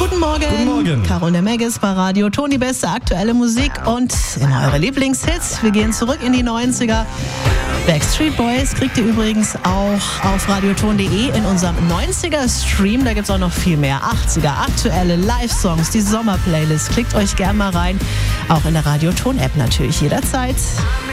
Guten Morgen. Guten Morgen. Carol Megges bei Radio Ton, die beste aktuelle Musik und immer eure Lieblingshits. Wir gehen zurück in die 90er. Backstreet Boys kriegt ihr übrigens auch auf radioton.de in unserem 90er-Stream. Da gibt es auch noch viel mehr. 80er, aktuelle Live-Songs, die Sommer-Playlist. Klickt euch gern mal rein. Auch in der Radioton-App natürlich jederzeit.